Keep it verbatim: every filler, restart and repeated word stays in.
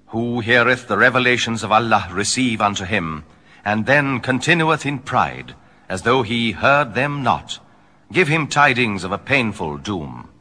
Who heareth the revelations of Allah receive unto him, and then continueth in pride, as though he heard them not, give him tidings of a painful doom.